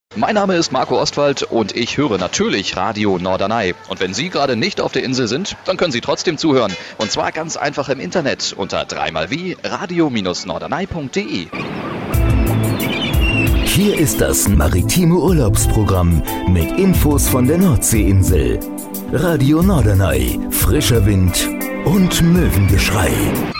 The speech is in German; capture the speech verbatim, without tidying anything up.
Mein Name ist Marco Ostwald und ich höre natürlich Radio Norderney. Und wenn Sie gerade nicht auf der Insel sind, dann können Sie trotzdem zuhören. Und zwar ganz einfach im Internet unter dreimal wie radio norderney punkt de. Hier ist das maritime Urlaubsprogramm mit Infos von der Nordseeinsel. Radio Norderney, frischer Wind und Möwengeschrei.